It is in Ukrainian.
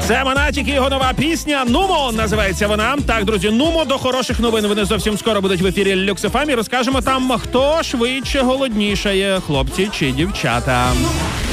Це Монатік і його нова пісня «Нумо» називається вона. Так, друзі, «Нумо» до хороших новин. Вони зовсім скоро будуть в ефірі Люкс ФМ і розкажемо там, хто швидше голоднішає, хлопці чи дівчата.